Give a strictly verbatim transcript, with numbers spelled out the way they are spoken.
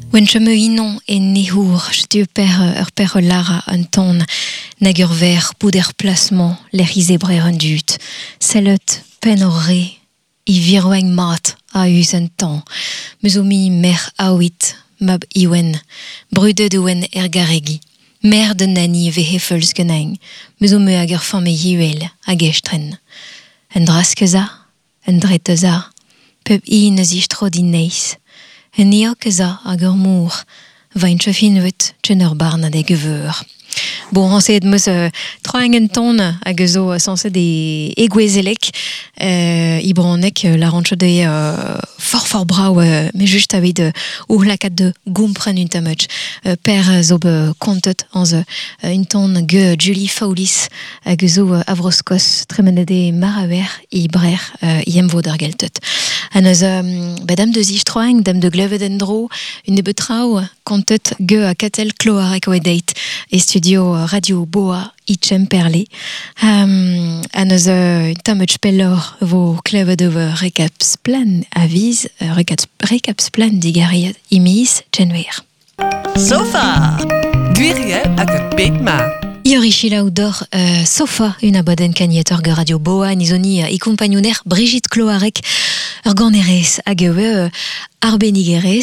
When je me inon et nehour, je te per ur per lara un ton, nag ur ver pouder placement, l'air isebrer un dut. Sellet pen or re, i virweng mat a us un temps. Meusomi mer awit, mab iwen, brude de wen ergaregi. Mer de nani ve hefels geneng, meusome hag ur fame yuel hag estren. En draskeza, en dreteza, pep i neus istro din neis. En eokeza hag ur mour, vain tchefinvet tchen ur barna de geveur. Bon, on sait de meus uh, troengen ton hag zo uh, sanse de egwezelek uh, i bronek uh, la rancho de uh, fort fort brau uh, me just avid uh, ur lakat de gompren un tametch uh, per uh, zo be kontet an ze uh, un ton ge Julie Faulis hag zo uh, avroskos tremenede maraver i brer uh, i em vod ar geltet. An eus um, badam de zich troeng, dam de glevet en dro, un de betrao kontet ge a katel kloarek oedeit e studio Radio Boa i Tchemperle. Um, an eus uh, tametch pellor vo klevet de rekaps plan aviz, uh, rekaps, rekaps plan digariet imiz tchenwer. Sofa! Gwiriel hag ur pet ma. Iorichila ou dor uh, Sofa, un abaden kagnetor ge Radio Boa, nizoni uh, i compagnonner Brigitte Cloarec ur ganerez hag ewe uh, ar benigerez